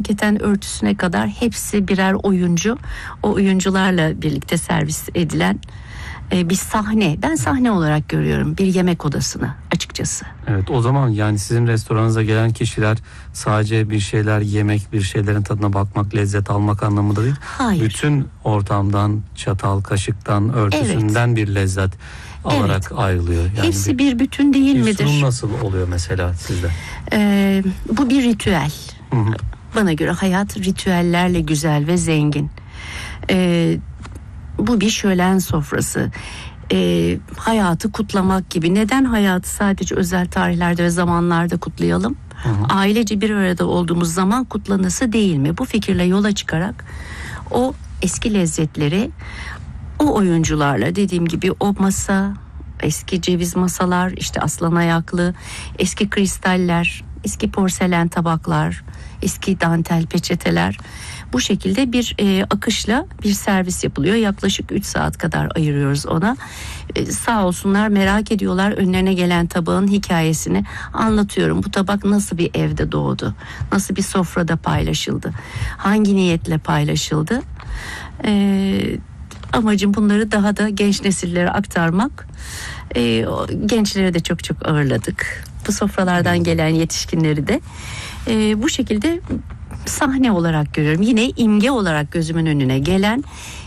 keten örtüsüne kadar hepsi birer oyuncu. O oyuncularla birlikte servis edilen bir sahne. Ben sahne olarak görüyorum bir yemek odasını açıkçası. Evet, o zaman yani sizin restoranınıza gelen kişiler sadece bir şeyler yemek, bir şeylerin tadına bakmak, lezzet almak anlamında değil. Hayır. Bütün ortamdan, çatal, kaşıktan, örtüsünden bir lezzet alarak ayrılıyor. Yani hepsi bir bütün değil midir? Sunum nasıl oluyor mesela sizde? Bu bir ritüel. Hı-hı. Bana göre hayat ritüellerle güzel ve zengin. Bu bir şölen sofrası. Hayatı kutlamak gibi. Neden hayatı sadece özel tarihlerde ve zamanlarda kutlayalım? Hı-hı. Ailece bir arada olduğumuz zaman kutlanası değil mi? Bu fikirle yola çıkarak o eski lezzetleri o oyuncularla, dediğim gibi o masa, eski ceviz masalar, işte aslan ayaklı, eski kristaller, eski porselen tabaklar, eski dantel peçeteler, bu şekilde bir akışla bir servis yapılıyor. Yaklaşık 3 saat kadar ayırıyoruz ona. Sağ olsunlar, merak ediyorlar, önlerine gelen tabağın hikayesini anlatıyorum. Bu tabak nasıl bir evde doğdu? Nasıl bir sofrada paylaşıldı? Hangi niyetle paylaşıldı? Amacım bunları daha da genç nesillere aktarmak. Gençlere de çok çok ağırladık. Bu sofralardan gelen yetişkinleri de bu şekilde sahne olarak görüyorum. Yine imge olarak gözümün önüne gelen,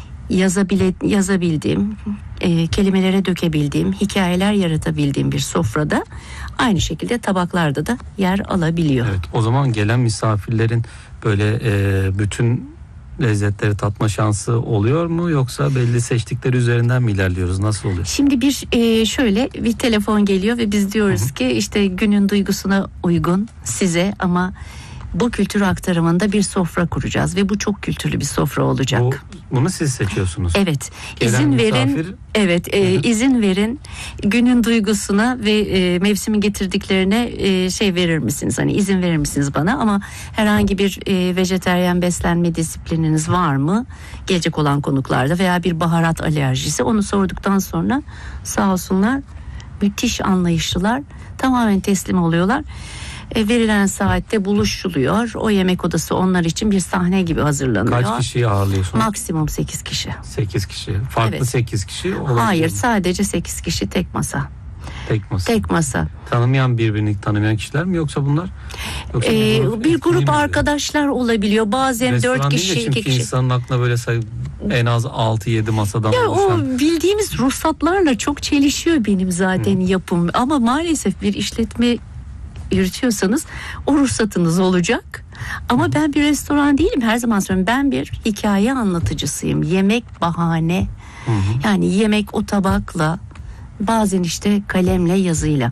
yazabildiğim, kelimelere dökebildiğim, hikayeler yaratabildiğim bir sofrada aynı şekilde tabaklarda da yer alabiliyor. Evet, o zaman gelen misafirlerin böyle bütün lezzetleri tatma şansı oluyor mu, yoksa belli seçtikleri üzerinden mi ilerliyoruz? Nasıl oluyor? Şimdi şöyle bir telefon geliyor ve biz diyoruz ki işte günün duygusuna uygun size ama bu kültür aktarımında bir sofra kuracağız ve bu çok kültürlü bir sofra olacak. Bunu siz seçiyorsunuz. Evet. Gelen İzin misafir... verin. Evet, izin verin. Günün duygusuna ve mevsimin getirdiklerine verir misiniz? Hani izin verir misiniz bana? Ama herhangi bir vejeteryan beslenme disiplininiz var mı? Gelecek olan konuklarda veya bir baharat alerjisi, onu sorduktan sonra sağ olsunlar müthiş anlayışlılar. Tamamen teslim oluyorlar. Verilen saatte buluşuluyor. O yemek odası onlar için bir sahne gibi hazırlanıyor. Kaç kişiyi ağırlıyorsunuz? Maksimum 8 kişi. 8 kişi. Farklı evet. 8 kişi olabilir. Hayır, sadece 8 kişi, tek masa. Tek masa. Birbirini tanımayan kişiler mi yoksa bunlar? Yoksa bir grup arkadaşlar olabiliyor. Bazen restoran 4 kişi, 2 kişi. İnsanın aklına böyle en az 6-7 masadan ya oluşan. O bildiğimiz ruhsatlarla çok çelişiyor benim zaten yapım. Ama maalesef bir işletme yürütüyorsanız o ruhsatınız olacak. Ama ben bir restoran değilim, her zaman söylüyorum. Ben bir hikaye anlatıcısıyım. Yemek bahane. Yani yemek o tabakla, bazen işte kalemle, yazıyla.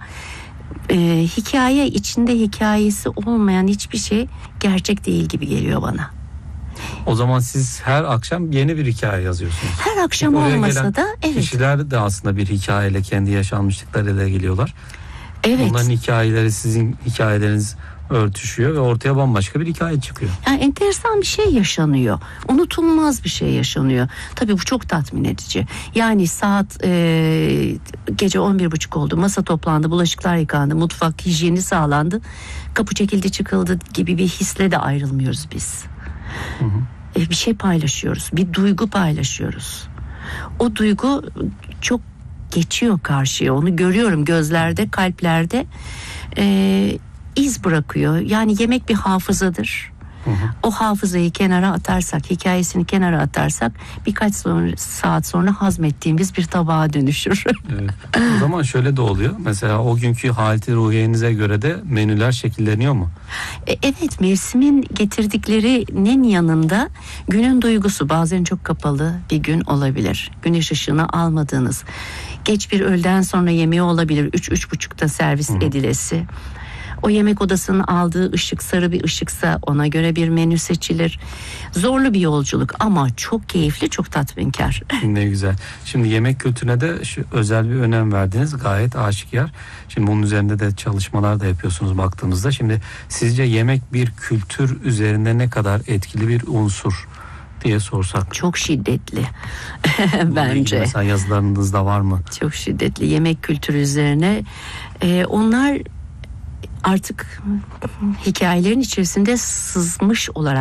Hikaye, içinde hikayesi olmayan hiçbir şey gerçek değil gibi geliyor bana. O zaman siz her akşam yeni bir hikaye yazıyorsunuz. Her akşam olmasa da evet. Kişiler de aslında bir hikayeyle, kendi yaşanmışlıklarıyla geliyorlar. Evet. Onların hikayeleri sizin hikayeleriniz örtüşüyor ve ortaya bambaşka bir hikaye çıkıyor. Yani enteresan bir şey yaşanıyor. Unutulmaz bir şey yaşanıyor. Tabii bu çok tatmin edici. Yani saat gece 11.30 oldu. Masa toplandı, bulaşıklar yıkandı, mutfak hijyeni sağlandı. Kapı çekildi çıkıldı gibi bir hisle de ayrılmıyoruz biz. Bir şey paylaşıyoruz. Bir duygu paylaşıyoruz. O duygu çok geçiyor karşıya. Onu görüyorum gözlerde, kalplerde. İz bırakıyor. Yani yemek bir hafızadır. O hafızayı kenara atarsak, hikayesini kenara atarsak birkaç saat sonra hazmettiğimiz bir tabağa dönüşür. Evet. O zaman şöyle de oluyor. Mesela o günkü haleti ruhiyenize göre de menüler şekilleniyor mu? Evet, mevsimin getirdiklerinin yanında günün duygusu, bazen çok kapalı bir gün olabilir. Güneş ışığını almadığınız, geç bir öğleden sonra yemeği olabilir. 3-3.30'da servis edilesi. O yemek odasının aldığı ışık sarı bir ışıksa ona göre bir menü seçilir. Zorlu bir yolculuk ama çok keyifli, çok tatminkar. Ne güzel. Şimdi yemek kültürüne de özel bir önem verdiniz, gayet aşikar. Şimdi bunun üzerinde de çalışmalar da yapıyorsunuz baktığımızda. Şimdi sizce yemek bir kültür üzerinde ne kadar etkili bir unsur diye sorsak? Çok şiddetli bence. Mesela yazılarınızda var mı? Çok şiddetli yemek kültürü üzerine. Onlar artık hikayelerin içerisinde sızmış olarak